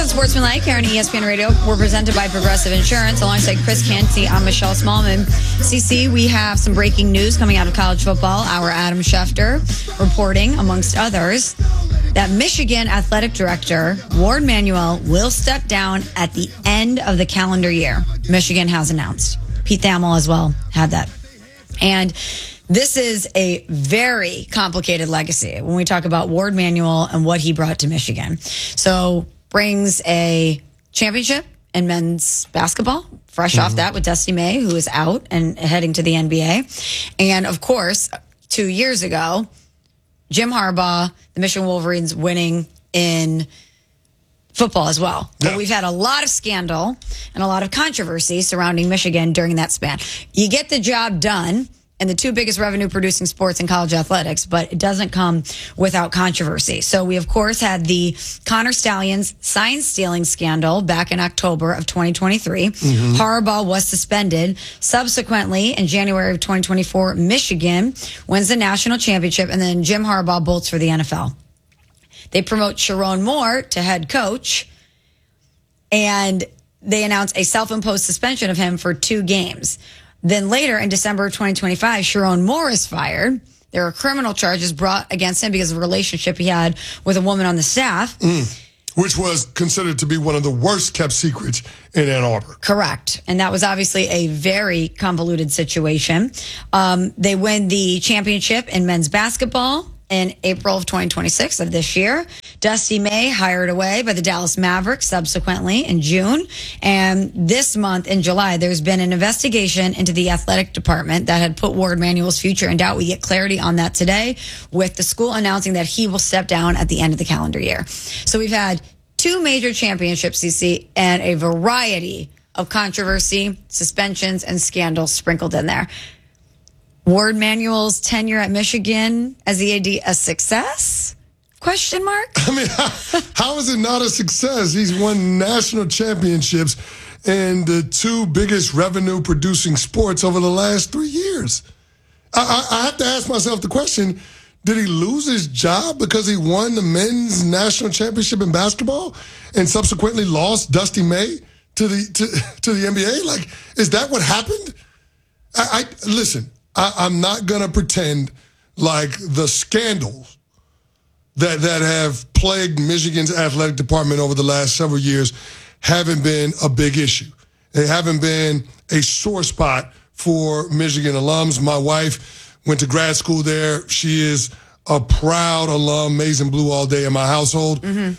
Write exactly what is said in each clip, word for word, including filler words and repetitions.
Unsportsmanlike here on E S P N Radio. We're presented by Progressive Insurance alongside Chris Canty. I'm Michelle Smallman. C C, we have some breaking news coming out of college football. Our Adam Schefter reporting, amongst others, that Michigan athletic director Ward Manuel will step down at the end of the calendar year. Michigan has announced. Pete Thamel as well had that. And this is a very complicated legacy when we talk about Ward Manuel and what he brought to Michigan. So brings a championship in men's basketball, fresh mm-hmm. off that with Dusty May, who is out and heading to the N B A. And of course, two years ago, Jim Harbaugh, the Michigan Wolverines winning in football as well. Yeah. But we've had a lot of scandal and a lot of controversy surrounding Michigan during that span. You get the job done in the two biggest revenue producing sports in college athletics, but it doesn't come without controversy. So we, of course, had the Connor Stalions sign stealing scandal back in October of twenty twenty-three. Mm-hmm. Harbaugh was suspended. Subsequently, in January of twenty twenty-four, Michigan wins the national championship, and then Jim Harbaugh bolts for the N F L. They promote Sharon Moore to head coach, and they announce a self-imposed suspension of him for two games. Then later, in December of twenty twenty-five, Sharon Moore is fired. There are criminal charges brought against him because of a relationship he had with a woman on the staff. Mm, which was considered to be one of the worst kept secrets in Ann Arbor. Correct. And that was obviously a very convoluted situation. Um, they win the championship in men's basketball in April of twenty twenty-six of this year. Dusty May hired away by the Dallas Mavericks subsequently in June. And this month in July, there's been an investigation into the athletic department that had put Ward Manuel's future in doubt. We get clarity on that today with the school announcing that he will step down at the end of the calendar year. So we've had two major championships, C C, and a variety of controversy, suspensions, and scandals sprinkled in there. Ward Manuel's tenure at Michigan as the A D a success? Question mark? I mean, how, how is it not a success? He's won national championships in the two biggest revenue-producing sports over the last three years. I, I, I have to ask myself the question, did he lose his job because he won the men's national championship in basketball and subsequently lost Dusty May to the to, to the N B A? Like, is that what happened? I, I listen, I, I'm not going to pretend like the scandals that that have plagued Michigan's athletic department over the last several years haven't been a big issue. They haven't been a sore spot for Michigan alums. My wife went to grad school there. She is a proud alum, maize and blue all day in my household. Mm-hmm.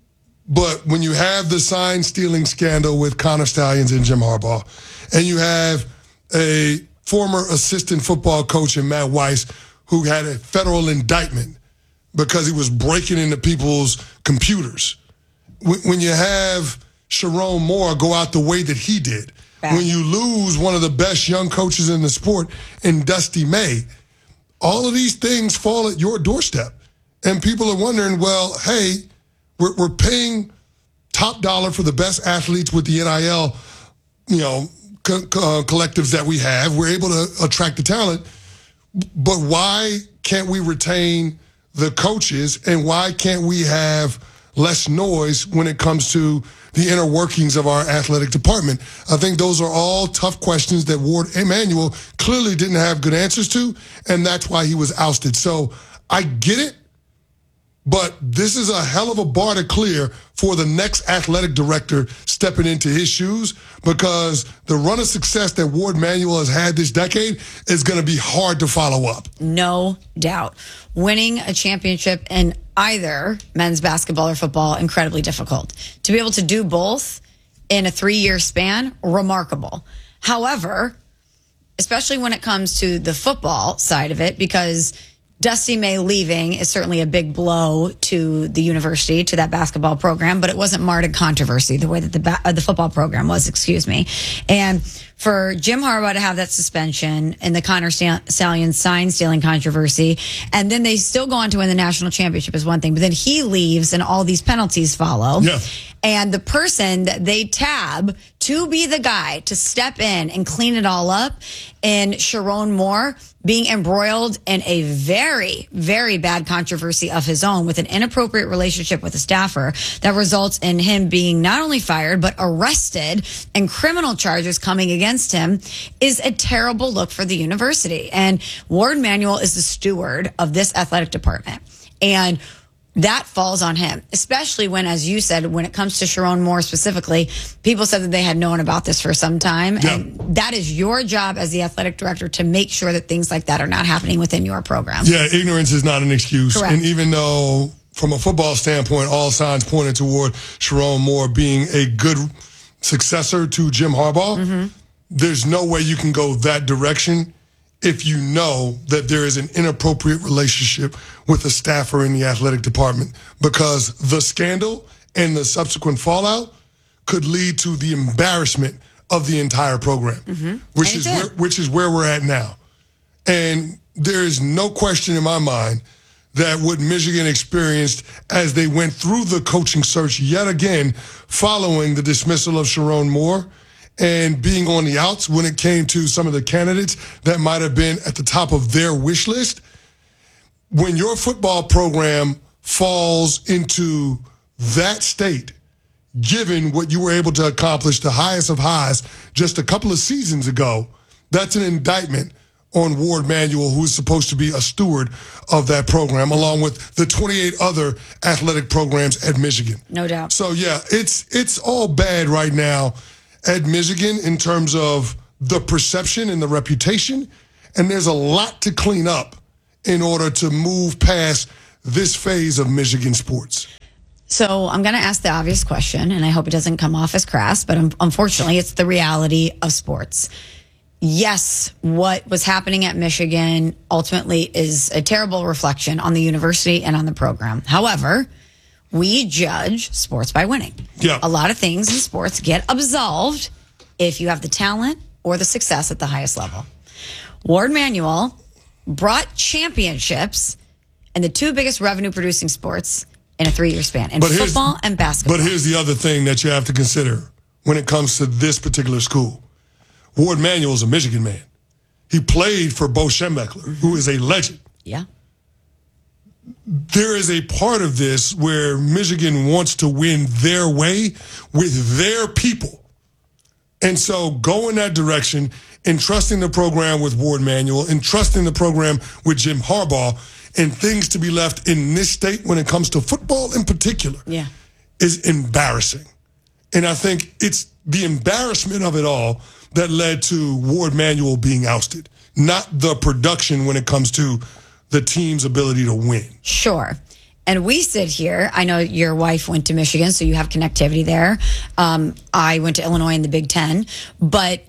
But when you have the sign stealing scandal with Connor Stalions and Jim Harbaugh, and you have a former assistant football coach in Matt Weiss who had a federal indictment because he was breaking into people's computers. When you have Sharon Moore go out the way that he did, Bad. When you lose one of the best young coaches in the sport in Dusty May, all of these things fall at your doorstep. And people are wondering, well, hey, we're, we're paying top dollar for the best athletes with the N I L, you know, co- co- collectives that we have. We're able to attract the talent. But why can't we retain the coaches, and why can't we have less noise when it comes to the inner workings of our athletic department? I think those are all tough questions that Ward Manuel clearly didn't have good answers to, and that's why he was ousted. So I get it, but this is a hell of a bar to clear for the next athletic director stepping into his shoes, because the run of success that Ward Manuel has had this decade is going to be hard to follow up. No doubt. Winning a championship in either men's basketball or football, incredibly difficult. To be able to do both in a three-year span, remarkable. However, especially when it comes to the football side of it, because Dusty May leaving is certainly a big blow to the university, to that basketball program, but it wasn't marred in controversy the way that the ba- uh, the football program was, excuse me. And for Jim Harbaugh to have that suspension in the Connor Stallions sign stealing controversy, and then they still go on to win the national championship is one thing, but then he leaves and all these penalties follow. Yeah. And the person that they tab to be the guy to step in and clean it all up, and Sharon Moore being embroiled in a very, very bad controversy of his own with an inappropriate relationship with a staffer that results in him being not only fired, but arrested and criminal charges coming against him, is a terrible look for the university. And Ward Manuel is the steward of this athletic department. And that falls on him, especially when, as you said, when it comes to Sharon Moore specifically, people said that they had known about this for some time. Yeah. And that is your job as the athletic director to make sure that things like that are not happening within your program. Yeah, ignorance is not an excuse. Correct. And even though, from a football standpoint, all signs pointed toward Sharon Moore being a good successor to Jim Harbaugh, mm-hmm. there's no way you can go that direction if you know that there is an inappropriate relationship with a staffer in the athletic department, because the scandal and the subsequent fallout could lead to the embarrassment of the entire program, mm-hmm. which is where, which is where we're at now. And there is no question in my mind that what Michigan experienced as they went through the coaching search yet again following the dismissal of Sharon Moore and being on the outs when it came to some of the candidates that might have been at the top of their wish list. When your football program falls into that state, given what you were able to accomplish, the highest of highs, just a couple of seasons ago, that's an indictment on Ward Manuel, who is supposed to be a steward of that program, along with the twenty-eight other athletic programs at Michigan. No doubt. So, yeah, it's it's all bad right now at Michigan in terms of the perception and the reputation, and there's a lot to clean up in order to move past this phase of Michigan sports. So I'm going to ask the obvious question, and I hope it doesn't come off as crass, but um, unfortunately, it's the reality of sports. Yes, what was happening at Michigan ultimately is a terrible reflection on the university and on the program. However, we judge sports by winning. Yeah. A lot of things in sports get absolved if you have the talent or the success at the highest level. Ward Manuel brought championships in the two biggest revenue-producing sports in a three-year span, in football and basketball. But here's the other thing that you have to consider when it comes to this particular school. Ward Manuel is a Michigan man. He played for Bo Schembechler, mm-hmm. who is a legend. Yeah. There is a part of this where Michigan wants to win their way with their people. And so go in that direction, entrusting the program with Ward Manuel, entrusting the program with Jim Harbaugh, and things to be left in this state when it comes to football in particular yeah. is embarrassing. And I think it's the embarrassment of it all that led to Ward Manuel being ousted, not the production when it comes to the team's ability to win. Sure. And we sit here. I know your wife went to Michigan, so you have connectivity there. Um, I went to Illinois in the Big Ten. But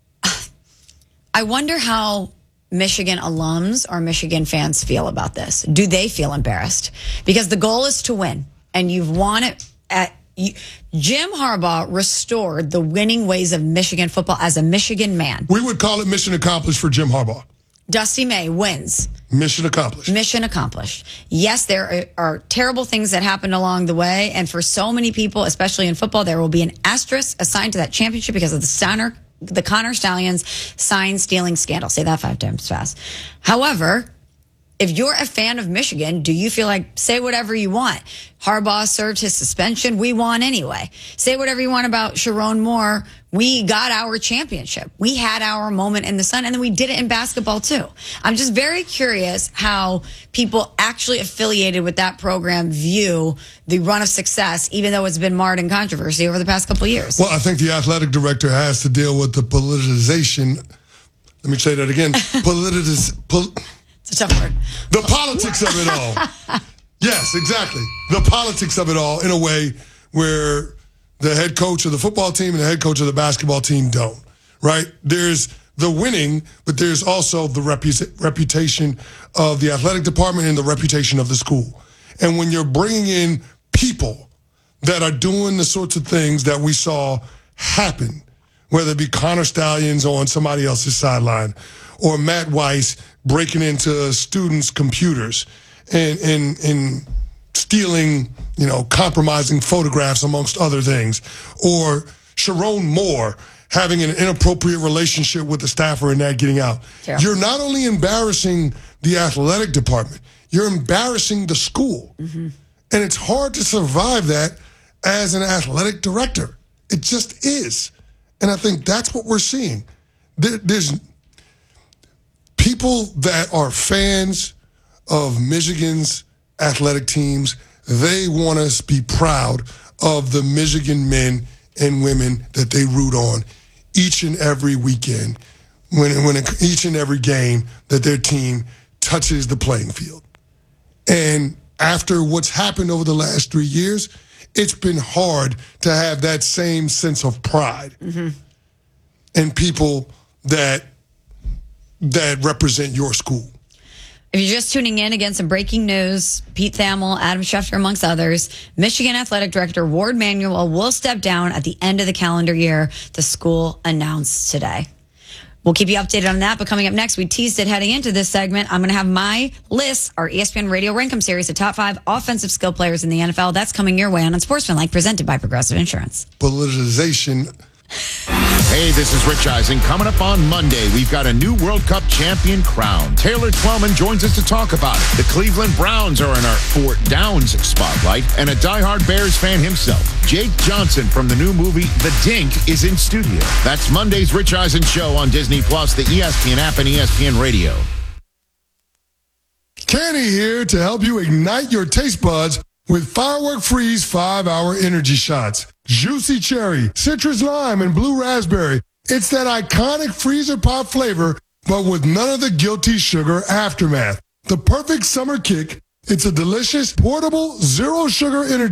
I wonder how Michigan alums or Michigan fans feel about this. Do they feel embarrassed? Because the goal is to win, and you've won it at you, Jim Harbaugh restored the winning ways of Michigan football as a Michigan man. We would call it mission accomplished for Jim Harbaugh. Dusty May wins. Mission accomplished. Mission accomplished. Yes, there are, are terrible things that happened along the way. And for so many people, especially in football, there will be an asterisk assigned to that championship because of the Steiner, the Connor Stallions sign stealing scandal. Say that five times fast. However, if you're a fan of Michigan, do you feel like, say whatever you want? Harbaugh served his suspension. We won anyway. Say whatever you want about Sharon Moore. We got our championship. We had our moment in the sun, and then we did it in basketball too. I'm just very curious how people actually affiliated with that program view the run of success, even though it's been marred in controversy over the past couple of years. Well, I think the athletic director has to deal with the politicization. Let me say that again. Politiz. Pol- It's a tough word. The politics of it all. Yes, exactly. The politics of it all in a way where the head coach of the football team and the head coach of the basketball team don't, right? There's the winning, but there's also the repu- reputation of the athletic department and the reputation of the school. And when you're bringing in people that are doing the sorts of things that we saw happen whether it be Connor Stallions on somebody else's sideline or Matt Weiss breaking into students' computers and, and, and stealing, you know, compromising photographs amongst other things, or Sharon Moore having an inappropriate relationship with the staffer and that getting out. Yeah. You're not only embarrassing the athletic department, you're embarrassing the school. Mm-hmm. And it's hard to survive that as an athletic director. It just is. And I think that's what we're seeing. There, there's people that are fans of Michigan's athletic teams. They want us to be proud of the Michigan men and women that they root on each and every weekend, when, when it, each and every game that their team touches the playing field. And after what's happened over the last three years, it's been hard to have that same sense of pride mm-hmm. in people that that represent your school. If you're just tuning in, again, some breaking news. Pete Thamel, Adam Schefter, amongst others. Michigan Athletic Director Ward Manuel will step down at the end of the calendar year, the school announced today. We'll keep you updated on that. But coming up next, we teased it heading into this segment. I'm going to have my list, our E S P N Radio Rankum Series, the top five offensive skill players in the N F L. That's coming your way on Unsportsmanlike, presented by Progressive Insurance. Politicization. Hey, this is Rich Eisen. Coming up on Monday, we've got a new World Cup champion crowned. Taylor Twellman joins us to talk about it. The Cleveland Browns are in our Fort Downs spotlight, and a diehard Bears fan himself, Jake Johnson from the new movie The Dink, is in studio. That's Monday's Rich Eisen Show on Disney Plus, the E S P N app, and E S P N Radio. Kenny here to help you ignite your taste buds with Firework Freeze five-hour energy shots. Juicy cherry, citrus lime, and blue raspberry. It's that iconic freezer pop flavor, but with none of the guilty sugar aftermath. The perfect summer kick. It's a delicious, portable, zero sugar energy